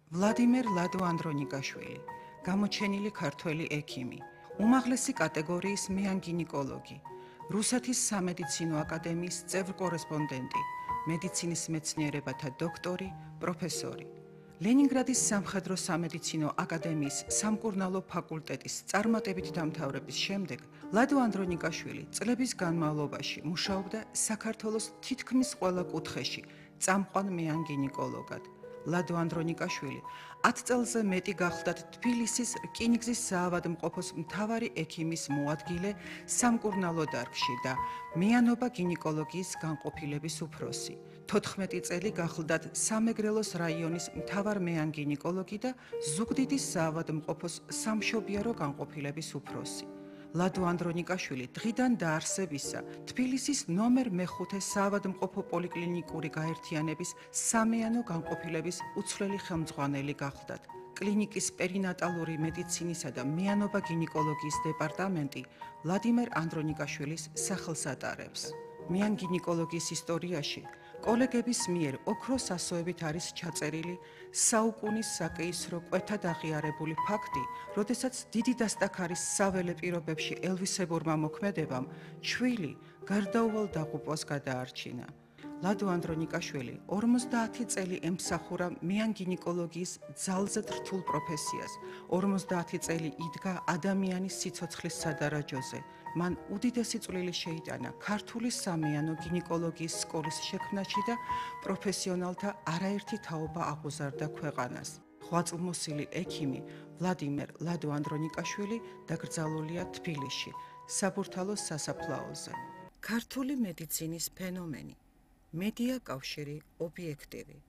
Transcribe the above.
ვლადიმერ ლადო ანდრონიკაშვილი, გამოჩენილი ქართველი ექიმი, უმაღლესი კატეგორიის მეანგინიკოლოგი, რუსეთის სამედიცინო აკადემიის წევრ-კორესპონდენტი, მედიცინის მეცნიერებათა დოქტორი, პროფესორი. ლენინგრადის სამხედრო სამედიცინო აკადემიის სამკურნალო ფაკულტეტის წარმატებით დამთავრების შემდეგ ლადო ანდრონიკაშვილი წლების განმავლობაში მუშაობდა საქართველოს თითქმის ყველა კუთხეში წამყვან მეანგინიკოლოგად. ლადო ანდრონიკაშვილი 10 წელზე მეტი გახლდათ თბილისის რკინიგზის საავადმყოფოს მთავარი ექიმის მოადგილე სამკურნალო დარგში და მეანობა გინეკოლოგიის განყოფილების უფროსი. 14 წელი გახლდათ სამეგრელოს რაიონის მთავარ მეანგინიკოლოგი და ზუგდიდის საავადმყოფოს სამშობიარო განყოფილების უფროსი. ლადო ანდრონიკაშვილი დღიდან დაარსებისა თბილისის ნომერ მე-5 საავადმყოფო პოლიკლინიკური გაერთიანების სამეანო განყოფილების უცვლელი ხელმძღვანელი გახლდათ. კლინიკის პერინატალური მედიცინისა და მეანობა გინეკოლოგიის დეპარტამენტი ვლადიმერ ანდრონიკაშვილის სახელს ატარებს. მეანგინიკოლოგიის ისტორიაში კოლეგების მიერ ოქროს ასოებით არის ჩაწერილი საუკუნის საკეისრო კვეთად აღიარებული ფაქტი, როდესაც დიდი დასტაქარის საველე პირობებში ელვისებურმა მოქმედებამ ჩვილი გარდაუვალ დაღუპვას გადაარჩინა. ლადო ანდრონიკაშვილი 50 წელი ემსახურა მეანგინიკოლოგიის ძალზედ რთულ პროფესიას. 50 წელი იდგა ადამიანის სიცოცხლის სადარაჯოზე. მან უდიდესი წვლილი შეიტანა ქართული სამეანო გინეკოლოგიის სკოლის შექმნაში და პროფესიონალთა არაერთი თაობა აღუზარდა ქვეყანას. ღვაწლმოსილი ექიმი ვლადიმერ ლადო ანდრონიკაშვილი დაკრძალულია თბილისში, საბურთალოს სასაფლაოზე. ქართული მედიცინის ფენომენი. მედია კავშირი ობიექტივი.